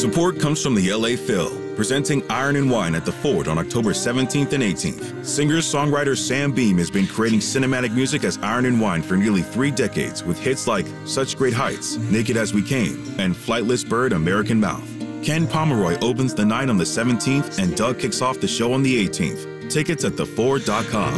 Support comes from the LA Phil, presenting Iron and Wine at the Ford on October 17th and 18th. Singer-songwriter Sam Beam has been creating cinematic music as Iron and Wine for nearly 3 decades with hits like Such Great Heights, Naked as We Came, and Flightless Bird, American Mouth. Ken Pomeroy opens the night on the 17th and Doug kicks off the show on the 18th. Tickets at theford.com.